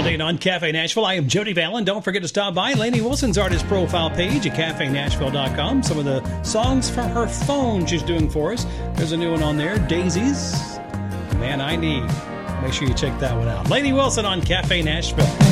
Update on Cafe Nashville. I am Jody Vallon. Don't forget to stop by Lainey Wilson's artist profile page at cafenashville.com. Some of the songs from her phone she's doing for us. There's a new one on there, Daisies, Man I Need. Make sure you check that one out. Lainey Wilson on Cafe Nashville.